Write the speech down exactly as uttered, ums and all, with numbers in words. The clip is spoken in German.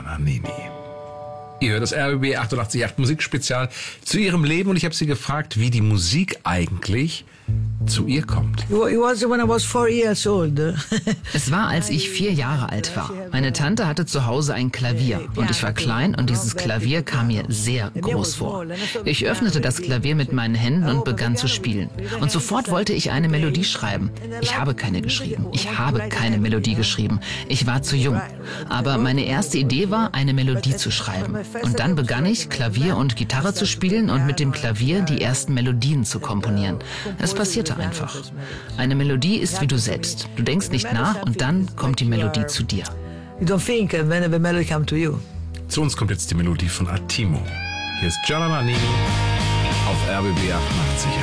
Nannini. Ihr hört das R B B achtundachtzig Komma acht Musikspezial zu ihrem Leben und ich habe sie gefragt, wie die Musik eigentlich zu ihr kommt. Es war, als ich vier Jahre alt war. Meine Tante hatte zu Hause ein Klavier und ich war klein und dieses Klavier kam mir sehr groß vor. Ich öffnete das Klavier mit meinen Händen und begann zu spielen. Und sofort wollte ich eine Melodie schreiben. Ich habe keine geschrieben. Ich habe keine Melodie geschrieben. Ich war zu jung. Aber meine erste Idee war, eine Melodie zu schreiben. Und dann begann ich, Klavier und Gitarre zu spielen und mit dem Klavier die ersten Melodien zu komponieren. Es passierte einfach. Eine Melodie ist wie du selbst. Du denkst nicht nach und dann kommt die Melodie zu dir. Zu uns kommt jetzt die Melodie von Attimo. Hier ist Gianna Nannini auf R B B achtundachtzig.